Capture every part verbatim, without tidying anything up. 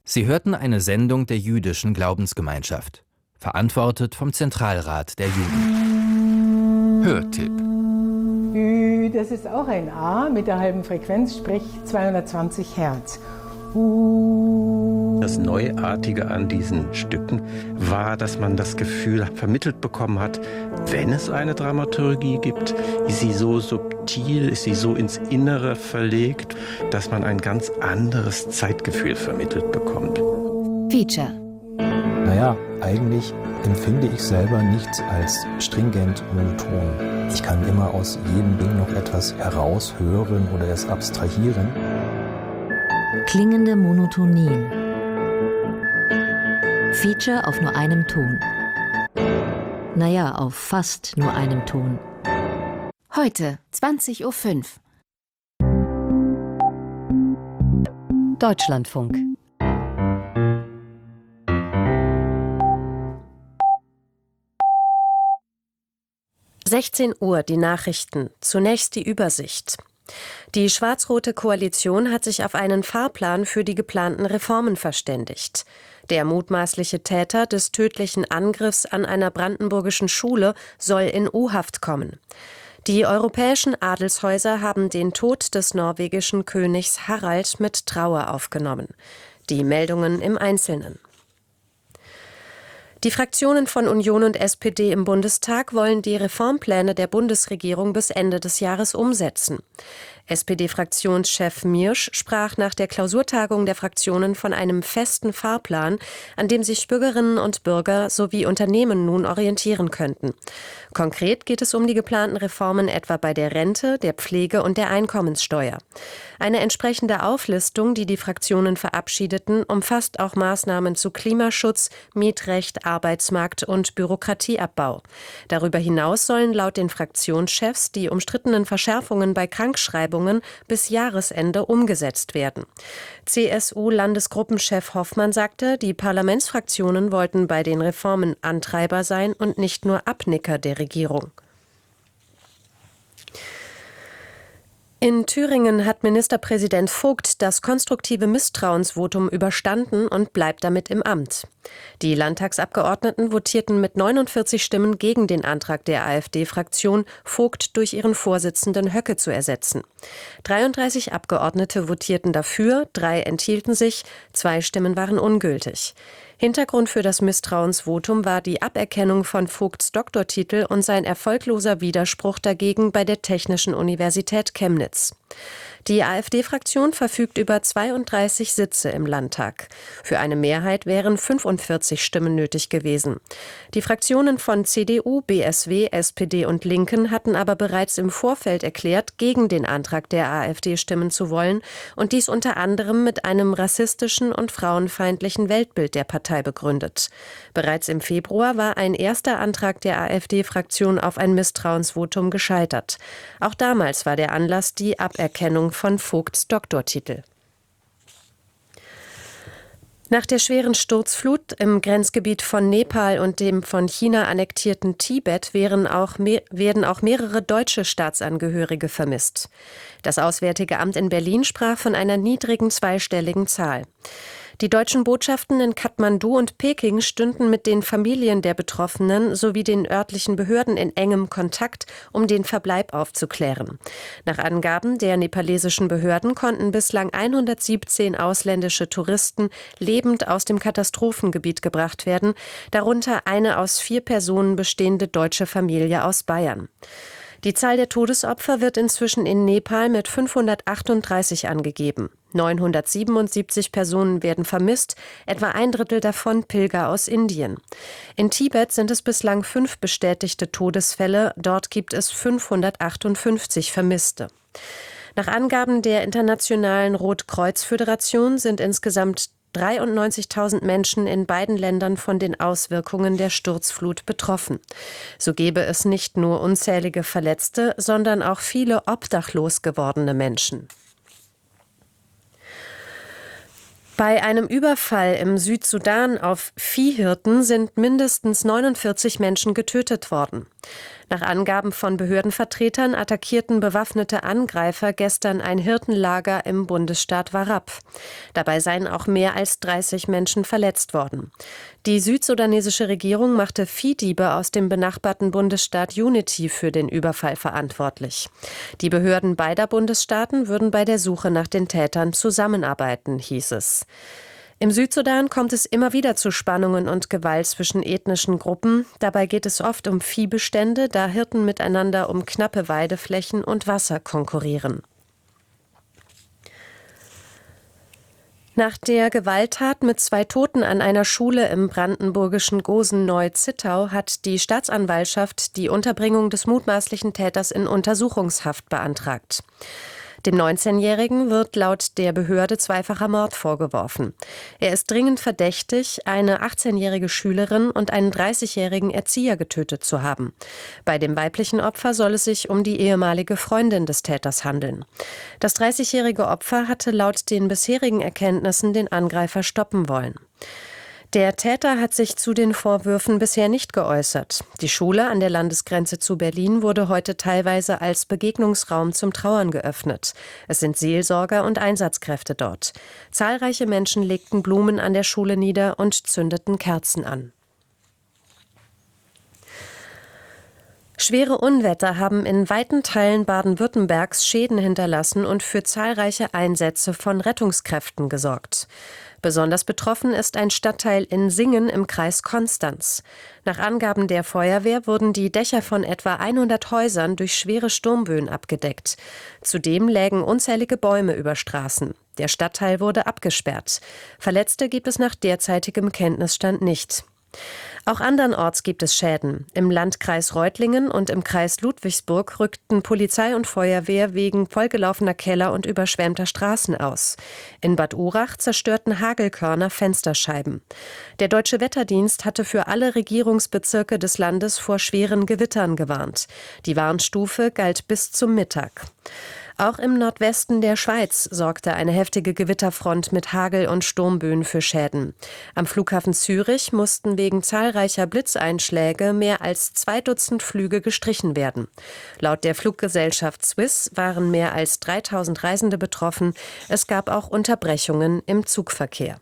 Sie hörten eine Sendung der Jüdischen Glaubensgemeinschaft, verantwortet vom Zentralrat der Juden. Hörtipp. Ü, das ist auch ein A mit der halben Frequenz, sprich zweihundertzwanzig Hertz. Das Neuartige an diesen Stücken war, dass man das Gefühl vermittelt bekommen hat, wenn es eine Dramaturgie gibt, ist sie so subtil, ist sie so ins Innere verlegt, dass man ein ganz anderes Zeitgefühl vermittelt bekommt. Feature. Naja, eigentlich empfinde ich selber nichts als stringent monoton. Ich kann immer aus jedem Ding noch etwas heraushören oder es abstrahieren. Klingende Monotonien. Feature auf nur einem Ton. Naja, auf fast nur einem Ton. Heute, zwanzig Uhr fünf. Deutschlandfunk. sechzehn Uhr, die Nachrichten. Zunächst die Übersicht. Die schwarz-rote Koalition hat sich auf einen Fahrplan für die geplanten Reformen verständigt. Der mutmaßliche Täter des tödlichen Angriffs an einer brandenburgischen Schule soll in U-Haft kommen. Die europäischen Adelshäuser haben den Tod des norwegischen Königs Harald mit Trauer aufgenommen. Die Meldungen im Einzelnen. Die Fraktionen von Union und S P D im Bundestag wollen die Reformpläne der Bundesregierung bis Ende des Jahres umsetzen. S P D-Fraktionschef Miersch sprach nach der Klausurtagung der Fraktionen von einem festen Fahrplan, an dem sich Bürgerinnen und Bürger sowie Unternehmen nun orientieren könnten. Konkret geht es um die geplanten Reformen etwa bei der Rente, der Pflege und der Einkommenssteuer. Eine entsprechende Auflistung, die die Fraktionen verabschiedeten, umfasst auch Maßnahmen zu Klimaschutz, Mietrecht, Arbeitsmarkt und Bürokratieabbau. Darüber hinaus sollen laut den Fraktionschefs die umstrittenen Verschärfungen bei Krankschreibungen bis Jahresende umgesetzt werden. C S U-Landesgruppenchef Hoffmann sagte, die Parlamentsfraktionen wollten bei den Reformen Antreiber sein und nicht nur Abnicker der Regierung. In Thüringen hat Ministerpräsident Vogt das konstruktive Misstrauensvotum überstanden und bleibt damit im Amt. Die Landtagsabgeordneten votierten mit neunundvierzig Stimmen gegen den Antrag der AfD-Fraktion, Vogt durch ihren Vorsitzenden Höcke zu ersetzen. dreiunddreißig Abgeordnete votierten dafür, drei enthielten sich, zwei Stimmen waren ungültig. Hintergrund für das Misstrauensvotum war die Aberkennung von Vogts Doktortitel und sein erfolgloser Widerspruch dagegen bei der Technischen Universität Chemnitz. Die AfD-Fraktion verfügt über zweiunddreißig Sitze im Landtag. Für eine Mehrheit wären fünfundvierzig Stimmen nötig gewesen. Die Fraktionen von C D U, B S W, S P D und Linken hatten aber bereits im Vorfeld erklärt, gegen den Antrag der AfD stimmen zu wollen und dies unter anderem mit einem rassistischen und frauenfeindlichen Weltbild der Partei begründet. Bereits im Februar war ein erster Antrag der AfD-Fraktion auf ein Misstrauensvotum gescheitert. Auch damals war der Anlass die Aberkennung von Vogts Doktortitel. Nach der schweren Sturzflut im Grenzgebiet von Nepal und dem von China annektierten Tibet wären auch werden auch mehrere deutsche Staatsangehörige vermisst. Das Auswärtige Amt in Berlin sprach von einer niedrigen zweistelligen Zahl. Die deutschen Botschaften in Kathmandu und Peking stünden mit den Familien der Betroffenen sowie den örtlichen Behörden in engem Kontakt, um den Verbleib aufzuklären. Nach Angaben der nepalesischen Behörden konnten bislang hundertsiebzehn ausländische Touristen lebend aus dem Katastrophengebiet gebracht werden, darunter eine aus vier Personen bestehende deutsche Familie aus Bayern. Die Zahl der Todesopfer wird inzwischen in Nepal mit fünfhundertachtunddreißig angegeben. neunhundertsiebenundsiebzig Personen werden vermisst, etwa ein Drittel davon Pilger aus Indien. In Tibet sind es bislang fünf bestätigte Todesfälle, dort gibt es fünfhundertachtundfünfzig Vermisste. Nach Angaben der Internationalen Rotkreuz-Föderation sind insgesamt dreiundneunzigtausend Menschen in beiden Ländern von den Auswirkungen der Sturzflut betroffen. So gäbe es nicht nur unzählige Verletzte, sondern auch viele obdachlos gewordene Menschen. Bei einem Überfall im Südsudan auf Viehhirten sind mindestens neunundvierzig Menschen getötet worden. Nach Angaben von Behördenvertretern attackierten bewaffnete Angreifer gestern ein Hirtenlager im Bundesstaat Warrab. Dabei seien auch mehr als dreißig Menschen verletzt worden. Die südsudanesische Regierung machte Viehdiebe aus dem benachbarten Bundesstaat Unity für den Überfall verantwortlich. Die Behörden beider Bundesstaaten würden bei der Suche nach den Tätern zusammenarbeiten, hieß es. Im Südsudan kommt es immer wieder zu Spannungen und Gewalt zwischen ethnischen Gruppen. Dabei geht es oft um Viehbestände, da Hirten miteinander um knappe Weideflächen und Wasser konkurrieren. Nach der Gewalttat mit zwei Toten an einer Schule im brandenburgischen Gosen-Neu-Zittau hat die Staatsanwaltschaft die Unterbringung des mutmaßlichen Täters in Untersuchungshaft beantragt. Dem neunzehnjährigen wird laut der Behörde zweifacher Mord vorgeworfen. Er ist dringend verdächtig, eine achtzehnjährige Schülerin und einen dreißigjährigen Erzieher getötet zu haben. Bei dem weiblichen Opfer soll es sich um die ehemalige Freundin des Täters handeln. Das dreißigjährige Opfer hatte laut den bisherigen Erkenntnissen den Angreifer stoppen wollen. Der Täter hat sich zu den Vorwürfen bisher nicht geäußert. Die Schule an der Landesgrenze zu Berlin wurde heute teilweise als Begegnungsraum zum Trauern geöffnet. Es sind Seelsorger und Einsatzkräfte dort. Zahlreiche Menschen legten Blumen an der Schule nieder und zündeten Kerzen an. Schwere Unwetter haben in weiten Teilen Baden-Württembergs Schäden hinterlassen und für zahlreiche Einsätze von Rettungskräften gesorgt. Besonders betroffen ist ein Stadtteil in Singen im Kreis Konstanz. Nach Angaben der Feuerwehr wurden die Dächer von etwa hundert Häusern durch schwere Sturmböen abgedeckt. Zudem lägen unzählige Bäume über Straßen. Der Stadtteil wurde abgesperrt. Verletzte gibt es nach derzeitigem Kenntnisstand nicht. Auch andernorts gibt es Schäden. Im Landkreis Reutlingen und im Kreis Ludwigsburg rückten Polizei und Feuerwehr wegen vollgelaufener Keller und überschwemmter Straßen aus. In Bad Urach zerstörten Hagelkörner Fensterscheiben. Der Deutsche Wetterdienst hatte für alle Regierungsbezirke des Landes vor schweren Gewittern gewarnt. Die Warnstufe galt bis zum Mittag. Auch im Nordwesten der Schweiz sorgte eine heftige Gewitterfront mit Hagel- und Sturmböen für Schäden. Am Flughafen Zürich mussten wegen zahlreicher Blitzeinschläge mehr als zwei Dutzend Flüge gestrichen werden. Laut der Fluggesellschaft Swiss waren mehr als dreitausend Reisende betroffen. Es gab auch Unterbrechungen im Zugverkehr.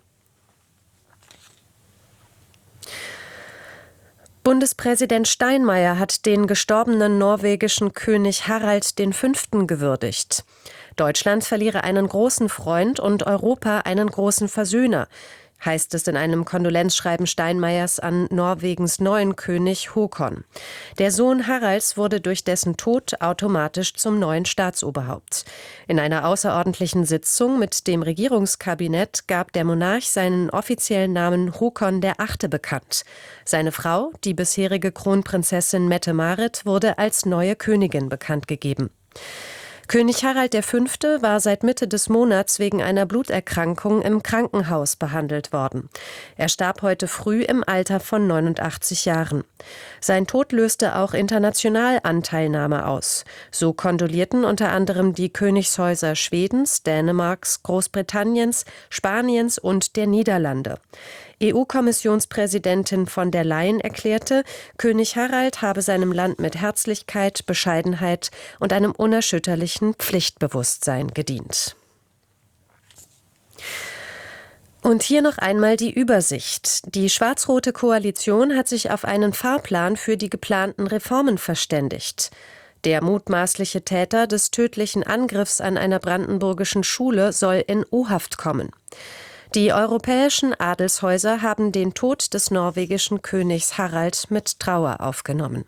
Bundespräsident Steinmeier hat den gestorbenen norwegischen König Harald der Fünfte gewürdigt. Deutschland verliere einen großen Freund und Europa einen großen Versöhner, heißt es in einem Kondolenzschreiben Steinmeiers an Norwegens neuen König Håkon. Der Sohn Haralds wurde durch dessen Tod automatisch zum neuen Staatsoberhaupt. In einer außerordentlichen Sitzung mit dem Regierungskabinett gab der Monarch seinen offiziellen Namen Håkon der Achte bekannt. Seine Frau, die bisherige Kronprinzessin Mette-Marit, wurde als neue Königin bekannt gegeben. König Harald der Fünfte war seit Mitte des Monats wegen einer Bluterkrankung im Krankenhaus behandelt worden. Er starb heute früh im Alter von neunundachtzig Jahren. Sein Tod löste auch international Anteilnahme aus. So kondolierten unter anderem die Königshäuser Schwedens, Dänemarks, Großbritanniens, Spaniens und der Niederlande. E U-Kommissionspräsidentin von der Leyen erklärte, König Harald habe seinem Land mit Herzlichkeit, Bescheidenheit und einem unerschütterlichen Pflichtbewusstsein gedient. Und hier noch einmal die Übersicht. Die schwarz-rote Koalition hat sich auf einen Fahrplan für die geplanten Reformen verständigt. Der mutmaßliche Täter des tödlichen Angriffs an einer brandenburgischen Schule soll in U-Haft kommen. Die europäischen Adelshäuser haben den Tod des norwegischen Königs Harald mit Trauer aufgenommen.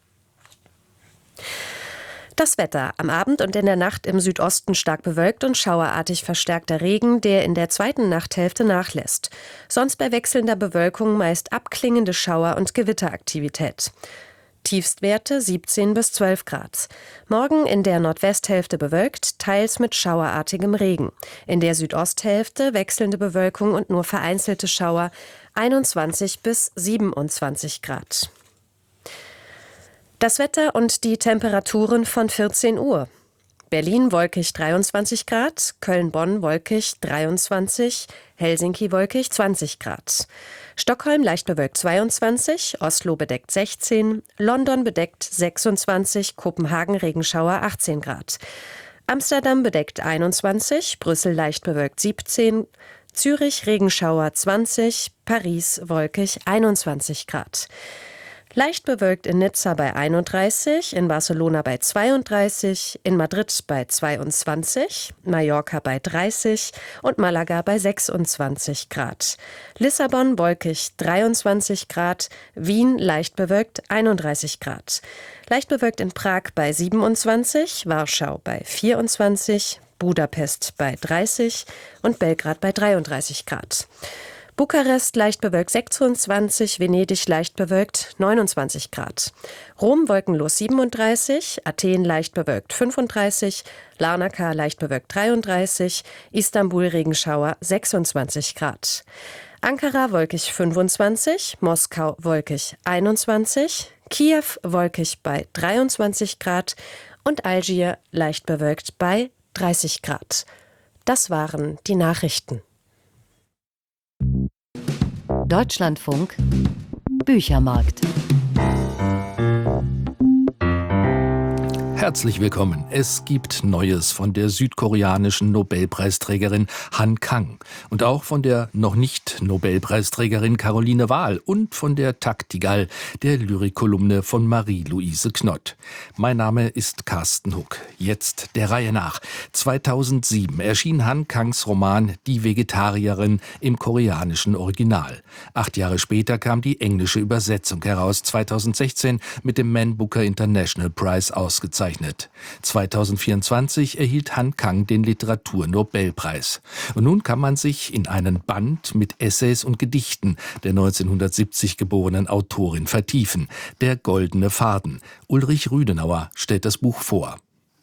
Das Wetter. Am Abend und in der Nacht im Südosten stark bewölkt und schauerartig verstärkter Regen, der in der zweiten Nachthälfte nachlässt. Sonst bei wechselnder Bewölkung meist abklingende Schauer- und Gewitteraktivität. Tiefstwerte siebzehn bis zwölf Grad. Morgen in der Nordwesthälfte bewölkt, teils mit schauerartigem Regen. In der Südosthälfte wechselnde Bewölkung und nur vereinzelte Schauer, einundzwanzig bis siebenundzwanzig Grad. Das Wetter und die Temperaturen von vierzehn Uhr. Berlin wolkig dreiundzwanzig Grad, Köln-Bonn wolkig dreiundzwanzig, Helsinki wolkig zwanzig Grad. Stockholm leicht bewölkt zweiundzwanzig, Oslo bedeckt sechzehn, London bedeckt sechsundzwanzig, Kopenhagen Regenschauer achtzehn Grad. Amsterdam bedeckt einundzwanzig, Brüssel leicht bewölkt siebzehn, Zürich Regenschauer zwanzig, Paris wolkig einundzwanzig Grad. Leicht bewölkt in Nizza bei einunddreißig, in Barcelona bei zweiunddreißig, in Madrid bei zweiundzwanzig, Mallorca bei dreißig und Malaga bei sechsundzwanzig Grad. Lissabon wolkig dreiundzwanzig Grad, Wien leicht bewölkt einunddreißig Grad. Leicht bewölkt in Prag bei siebenundzwanzig, Warschau bei vierundzwanzig, Budapest bei dreißig und Belgrad bei dreiunddreißig Grad. Bukarest leicht bewölkt sechsundzwanzig, Venedig leicht bewölkt neunundzwanzig Grad. Rom wolkenlos siebenunddreißig, Athen leicht bewölkt fünfunddreißig, Larnaca leicht bewölkt dreiunddreißig, Istanbul Regenschauer sechsundzwanzig Grad. Ankara wolkig fünfundzwanzig, Moskau wolkig einundzwanzig, Kiew wolkig bei dreiundzwanzig Grad und Algier leicht bewölkt bei dreißig Grad. Das waren die Nachrichten. Deutschlandfunk Büchermarkt. Herzlich willkommen. Es gibt Neues von der südkoreanischen Nobelpreisträgerin Han Kang und auch von der noch nicht Nobelpreisträgerin Caroline Wahl und von der Taktikal, der Lyrikkolumne von Marie-Louise Knott. Mein Name ist Carsten Huck. Jetzt der Reihe nach. zweitausendsieben erschien Han Kangs Roman Die Vegetarierin im koreanischen Original. Acht Jahre später kam die englische Übersetzung heraus, zweitausendsechzehn mit dem Man Booker International Prize ausgezeichnet. zweitausendvierundzwanzig erhielt Han Kang den Literaturnobelpreis. Und nun kann man sich in einen Band mit Essays und Gedichten der neunzehnhundertsiebzig geborenen Autorin vertiefen. Der goldene Faden. Ulrich Rüdenauer stellt das Buch vor.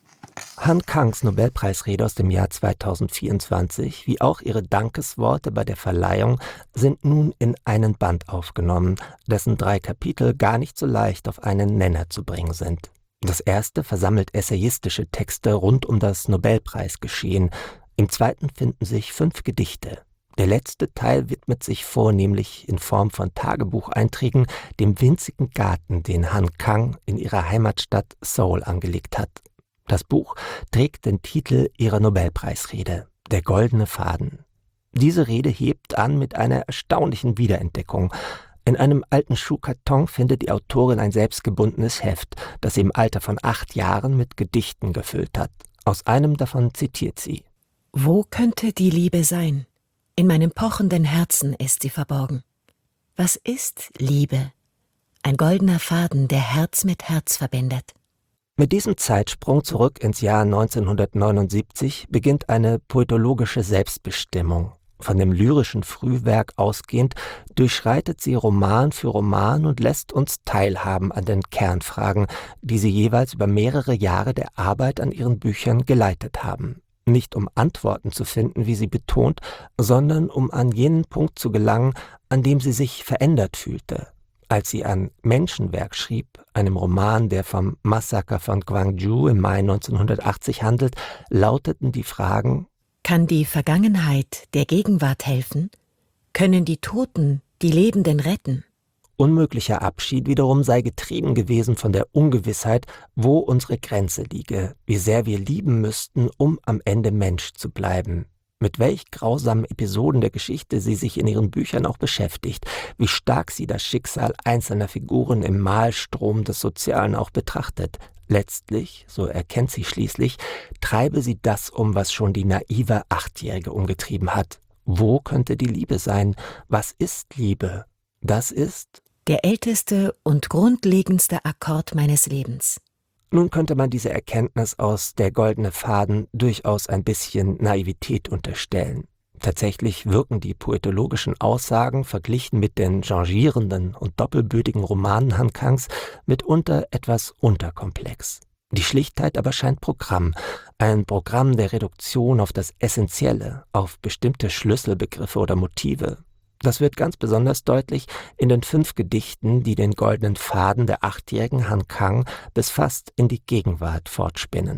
Han Kangs Nobelpreisrede aus dem Jahr zweitausendvierundzwanzig, wie auch ihre Dankesworte bei der Verleihung, sind nun in einen Band aufgenommen, dessen drei Kapitel gar nicht so leicht auf einen Nenner zu bringen sind. Das erste versammelt essayistische Texte rund um das Nobelpreisgeschehen. Im zweiten finden sich fünf Gedichte. Der letzte Teil widmet sich vornehmlich in Form von Tagebucheinträgen dem winzigen Garten, den Han Kang in ihrer Heimatstadt Seoul angelegt hat. Das Buch trägt den Titel ihrer Nobelpreisrede, Der goldene Faden. Diese Rede hebt an mit einer erstaunlichen Wiederentdeckung. In einem alten Schuhkarton findet die Autorin ein selbstgebundenes Heft, das sie im Alter von acht Jahren mit Gedichten gefüllt hat. Aus einem davon zitiert sie: Wo könnte die Liebe sein? In meinem pochenden Herzen ist sie verborgen. Was ist Liebe? Ein goldener Faden, der Herz mit Herz verbindet. Mit diesem Zeitsprung zurück ins Jahr neunzehnhundertneunundsiebzig beginnt eine poetologische Selbstbestimmung. Von dem lyrischen Frühwerk ausgehend durchschreitet sie Roman für Roman und lässt uns teilhaben an den Kernfragen, die sie jeweils über mehrere Jahre der Arbeit an ihren Büchern geleitet haben. Nicht um Antworten zu finden, wie sie betont, sondern um an jenen Punkt zu gelangen, an dem sie sich verändert fühlte. Als sie an Menschenwerk schrieb, einem Roman, der vom Massaker von Gwangju im Mai neunzehnhundertachtzig handelt, lauteten die Fragen: Kann die Vergangenheit der Gegenwart helfen? Können die Toten die Lebenden retten? Unmöglicher Abschied wiederum sei getrieben gewesen von der Ungewissheit, wo unsere Grenze liege, wie sehr wir lieben müssten, um am Ende Mensch zu bleiben. Mit welch grausamen Episoden der Geschichte sie sich in ihren Büchern auch beschäftigt, wie stark sie das Schicksal einzelner Figuren im Mahlstrom des Sozialen auch betrachtet. Letztlich, so erkennt sie schließlich, treibe sie das um, was schon die naive Achtjährige umgetrieben hat. Wo könnte die Liebe sein? Was ist Liebe? Das ist der älteste und grundlegendste Akkord meines Lebens. Nun könnte man diese Erkenntnis aus Der goldene Faden durchaus ein bisschen Naivität unterstellen. Tatsächlich wirken die poetologischen Aussagen verglichen mit den changierenden und doppelbödigen Romanen Han Kangs mitunter etwas unterkomplex. Die Schlichtheit aber scheint Programm, ein Programm der Reduktion auf das Essentielle, auf bestimmte Schlüsselbegriffe oder Motive. Das wird ganz besonders deutlich in den fünf Gedichten, die den goldenen Faden der achtjährigen Han Kang bis fast in die Gegenwart fortspinnen.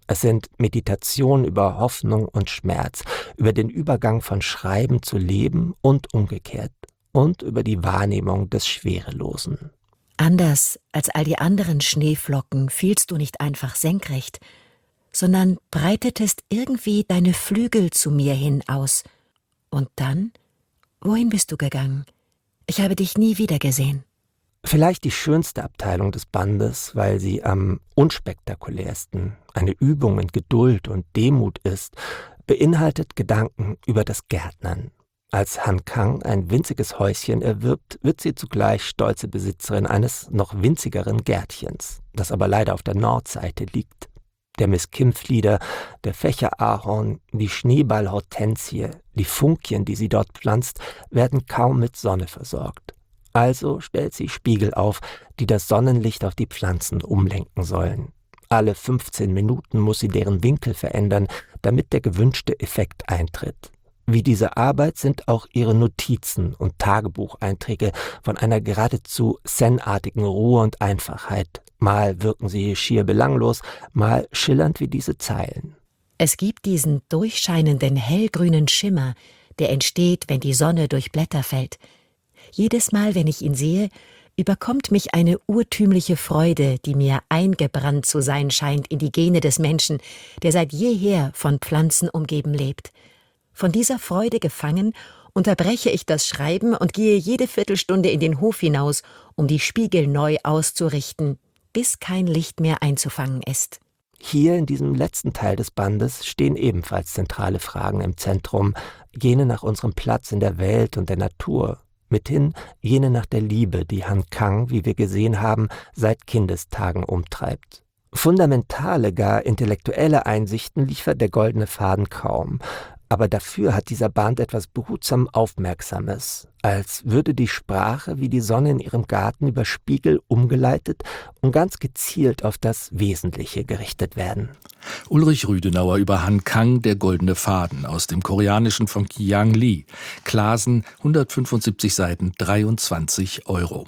Es sind Meditationen über Hoffnung und Schmerz, über den Übergang von Schreiben zu Leben und umgekehrt und über die Wahrnehmung des Schwerelosen. Anders als all die anderen Schneeflocken fielst du nicht einfach senkrecht, sondern breitetest irgendwie deine Flügel zu mir hin aus. Und dann? Wohin bist du gegangen? Ich habe dich nie wieder gesehen. Vielleicht die schönste Abteilung des Bandes, weil sie am unspektakulärsten, eine Übung in Geduld und Demut ist, beinhaltet Gedanken über das Gärtnern. Als Han Kang ein winziges Häuschen erwirbt, wird sie zugleich stolze Besitzerin eines noch winzigeren Gärtchens, das aber leider auf der Nordseite liegt. Der Miss-Kim-Flieder, der Fächerahorn, die Schneeballhortensie, die Funkien, die sie dort pflanzt, werden kaum mit Sonne versorgt. Also stellt sie Spiegel auf, die das Sonnenlicht auf die Pflanzen umlenken sollen. Alle fünfzehn Minuten muss sie deren Winkel verändern, damit der gewünschte Effekt eintritt. Wie diese Arbeit sind auch ihre Notizen und Tagebucheinträge von einer geradezu zen-artigen Ruhe und Einfachheit. Mal wirken sie schier belanglos, mal schillernd wie diese Zeilen. Es gibt diesen durchscheinenden hellgrünen Schimmer, der entsteht, wenn die Sonne durch Blätter fällt. Jedes Mal, wenn ich ihn sehe, überkommt mich eine urtümliche Freude, die mir eingebrannt zu sein scheint in die Gene des Menschen, der seit jeher von Pflanzen umgeben lebt. Von dieser Freude gefangen, unterbreche ich das Schreiben und gehe jede Viertelstunde in den Hof hinaus, um die Spiegel neu auszurichten, bis kein Licht mehr einzufangen ist. Hier in diesem letzten Teil des Bandes stehen ebenfalls zentrale Fragen im Zentrum, jene nach unserem Platz in der Welt und der Natur, mithin jene nach der Liebe, die Han Kang, wie wir gesehen haben, seit Kindestagen umtreibt. Fundamentale, gar intellektuelle Einsichten liefert der goldene Faden kaum. Aber dafür hat dieser Band etwas behutsam Aufmerksames, als würde die Sprache wie die Sonne in ihrem Garten über Spiegel umgeleitet und ganz gezielt auf das Wesentliche gerichtet werden. Ulrich Rüdenauer über Han Kang, der goldene Faden, aus dem Koreanischen von Kyang Lee. Klasen, hundertfünfundsiebzig Seiten, dreiundzwanzig Euro.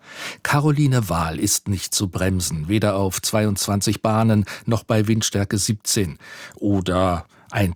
Caroline Wahl ist nicht zu bremsen, weder auf zweiundzwanzig Bahnen noch bei Windstärke siebzehn oder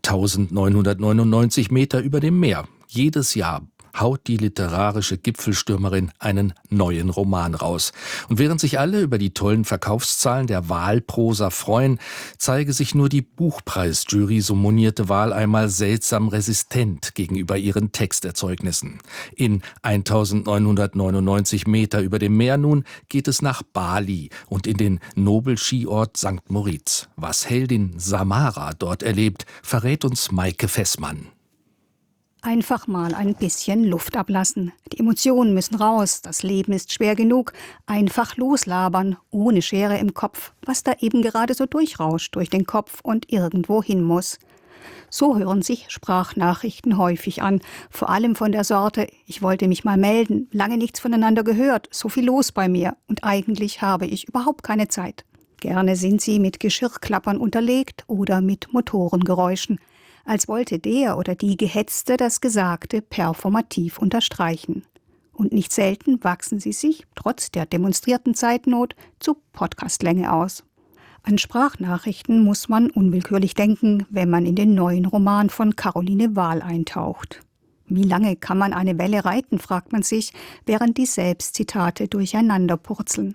eintausendneunhundertneunundneunzig Meter über dem Meer. Jedes Jahr haut die literarische Gipfelstürmerin einen neuen Roman raus. Und während sich alle über die tollen Verkaufszahlen der Wahl-Prosa freuen, zeige sich nur die Buchpreisjury, so monierte Wahl einmal, seltsam resistent gegenüber ihren Texterzeugnissen. In eintausendneunhundertneunundneunzig Meter über dem Meer nun geht es nach Bali und in den Nobelskiort Sankt Moritz. Was Heldin Samara dort erlebt, verrät uns Maike Fessmann. Einfach mal ein bisschen Luft ablassen. Die Emotionen müssen raus, das Leben ist schwer genug. Einfach loslabern, ohne Schere im Kopf, was da eben gerade so durchrauscht durch den Kopf und irgendwo hin muss. So hören sich Sprachnachrichten häufig an, vor allem von der Sorte, ich wollte mich mal melden, lange nichts voneinander gehört, so viel los bei mir und eigentlich habe ich überhaupt keine Zeit. Gerne sind sie mit Geschirrklappern unterlegt oder mit Motorengeräuschen, als wollte der oder die Gehetzte das Gesagte performativ unterstreichen. Und nicht selten wachsen sie sich, trotz der demonstrierten Zeitnot, zu Podcastlänge aus. An Sprachnachrichten muss man unwillkürlich denken, wenn man in den neuen Roman von Caroline Wahl eintaucht. Wie lange kann man eine Welle reiten, fragt man sich, während die Selbstzitate durcheinander purzeln.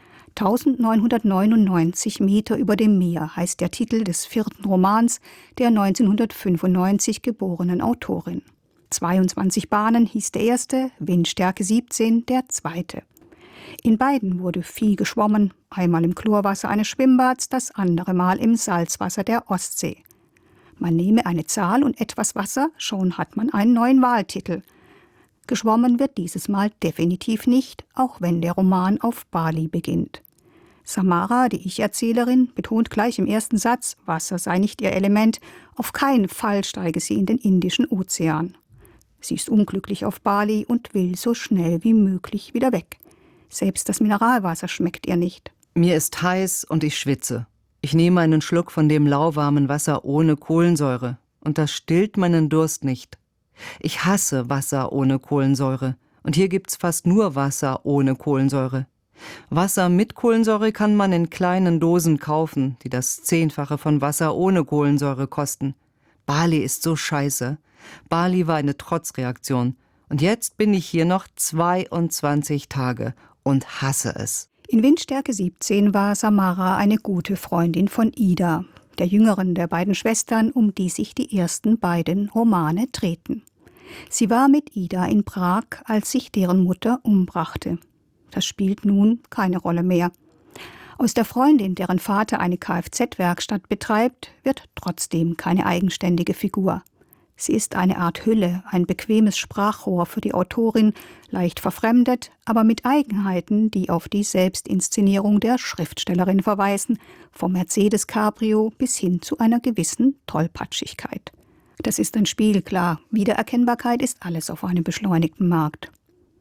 eintausendneunhundertneunundneunzig Meter über dem Meer heißt der Titel des vierten Romans der neunzehnhundertfünfundneunzig geborenen Autorin. zweiundzwanzig Bahnen hieß der erste, Windstärke siebzehn der zweite. In beiden wurde viel geschwommen, einmal im Chlorwasser eines Schwimmbads, das andere Mal im Salzwasser der Ostsee. Man nehme eine Zahl und etwas Wasser, schon hat man einen neuen Wahltitel. Geschwommen wird dieses Mal definitiv nicht, auch wenn der Roman auf Bali beginnt. Samara, die Ich-Erzählerin, betont gleich im ersten Satz, Wasser sei nicht ihr Element, auf keinen Fall steige sie in den Indischen Ozean. Sie ist unglücklich auf Bali und will so schnell wie möglich wieder weg. Selbst das Mineralwasser schmeckt ihr nicht. Mir ist heiß und ich schwitze. Ich nehme einen Schluck von dem lauwarmen Wasser ohne Kohlensäure und das stillt meinen Durst nicht. Ich hasse Wasser ohne Kohlensäure und hier gibt's fast nur Wasser ohne Kohlensäure. Wasser mit Kohlensäure kann man in kleinen Dosen kaufen, die das Zehnfache von Wasser ohne Kohlensäure kosten. Bali ist so scheiße. Bali war eine Trotzreaktion. Und jetzt bin ich hier noch zweiundzwanzig Tage und hasse es. In Windstärke siebzehn war Samara eine gute Freundin von Ida, der jüngeren der beiden Schwestern, um die sich die ersten beiden Romane drehten. Sie war mit Ida in Prag, als sich deren Mutter umbrachte. Das spielt nun keine Rolle mehr. Aus der Freundin, deren Vater eine Kfz-Werkstatt betreibt, wird trotzdem keine eigenständige Figur. Sie ist eine Art Hülle, ein bequemes Sprachrohr für die Autorin, leicht verfremdet, aber mit Eigenheiten, die auf die Selbstinszenierung der Schriftstellerin verweisen, vom Mercedes-Cabrio bis hin zu einer gewissen Tollpatschigkeit. Das ist ein Spiel, klar. Wiedererkennbarkeit ist alles auf einem beschleunigten Markt.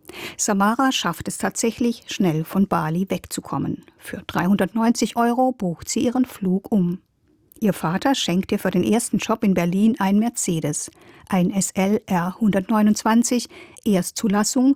Samara schafft es tatsächlich, schnell von Bali wegzukommen. Für dreihundertneunzig Euro bucht sie ihren Flug um. Ihr Vater schenkt ihr für den ersten Job in Berlin ein Mercedes, ein S L R hundertneunundzwanzig, Erstzulassung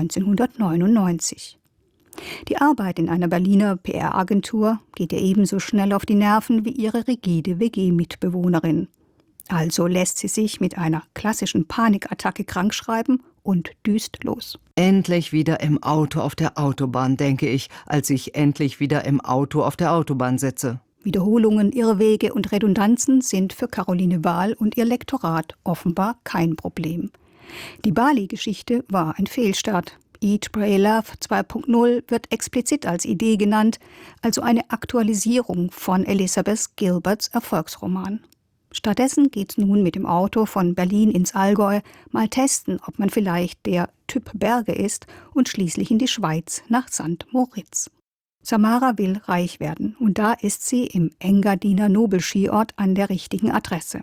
neunzehnhundertneunundneunzig. Die Arbeit in einer Berliner P R-Agentur geht ihr ebenso schnell auf die Nerven wie ihre rigide W G-Mitbewohnerin. Also lässt sie sich mit einer klassischen Panikattacke krankschreiben und düst los. Endlich wieder im Auto auf der Autobahn, denke ich, als ich endlich wieder im Auto auf der Autobahn sitze. Wiederholungen, Irrwege und Redundanzen sind für Caroline Wahl und ihr Lektorat offenbar kein Problem. Die Bali-Geschichte war ein Fehlstart. Eat, Pray, Love zwei Punkt null wird explizit als Idee genannt, also eine Aktualisierung von Elizabeth Gilberts Erfolgsroman. Stattdessen geht's nun mit dem Auto von Berlin ins Allgäu, mal testen, ob man vielleicht der Typ Berge ist und schließlich in die Schweiz nach Sankt Moritz. Samara will reich werden und da ist sie im Engadiner Nobelskiort an der richtigen Adresse.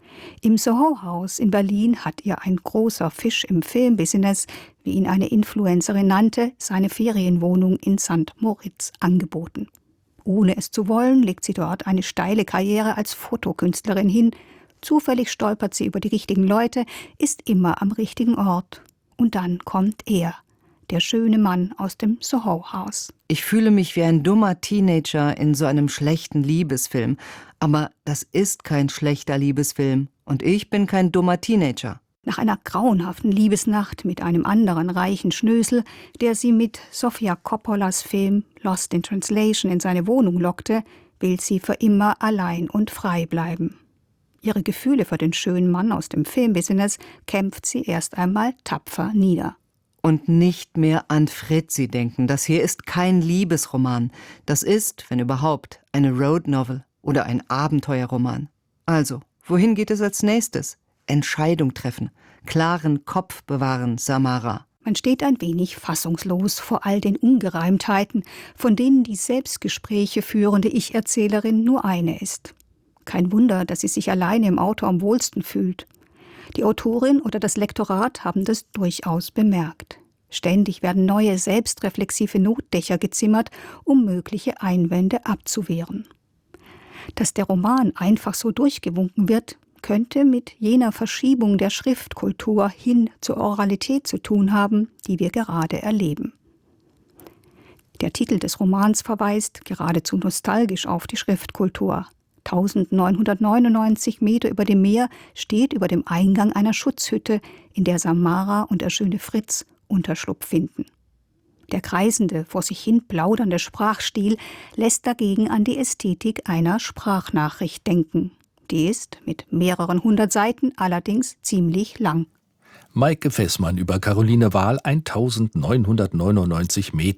Im Soho-Haus in Berlin hat ihr ein großer Fisch im Filmbusiness, wie ihn eine Influencerin nannte, seine Ferienwohnung in Sankt Moritz angeboten. Ohne es zu wollen, legt sie dort eine steile Karriere als Fotokünstlerin hin. Zufällig stolpert sie über die richtigen Leute, ist immer am richtigen Ort. Und dann kommt er, der schöne Mann aus dem Soho-Haus. Ich fühle mich wie ein dummer Teenager in so einem schlechten Liebesfilm. Aber das ist kein schlechter Liebesfilm. Und ich bin kein dummer Teenager. Nach einer grauenhaften Liebesnacht mit einem anderen reichen Schnösel, der sie mit Sofia Coppolas Film Lost in Translation in seine Wohnung lockte, will sie für immer allein und frei bleiben. Ihre Gefühle für den schönen Mann aus dem Filmbusiness kämpft sie erst einmal tapfer nieder. Und nicht mehr an Fritzi denken. Das hier ist kein Liebesroman. Das ist, wenn überhaupt, eine Road Novel oder ein Abenteuerroman. Also, wohin geht es als nächstes? Entscheidung treffen, klaren Kopf bewahren, Samara. Man steht ein wenig fassungslos vor all den Ungereimtheiten, von denen die Selbstgespräche führende Ich-Erzählerin nur eine ist. Kein Wunder, dass sie sich alleine im Auto am wohlsten fühlt. Die Autorin oder das Lektorat haben das durchaus bemerkt. Ständig werden neue selbstreflexive Notdächer gezimmert, um mögliche Einwände abzuwehren. Dass der Roman einfach so durchgewunken wird, könnte mit jener Verschiebung der Schriftkultur hin zur Oralität zu tun haben, die wir gerade erleben. Der Titel des Romans verweist geradezu nostalgisch auf die Schriftkultur. neunzehnhundertneunundneunzig Meter über dem Meer steht über dem Eingang einer Schutzhütte, in der Samara und der schöne Fritz Unterschlupf finden. Der kreisende, vor sich hin plaudernde Sprachstil lässt dagegen an die Ästhetik einer Sprachnachricht denken. Die ist mit mehreren hundert Seiten allerdings ziemlich lang. Maike Fessmann über Caroline Wahl, neunzehnhundertneunundneunzig Meter.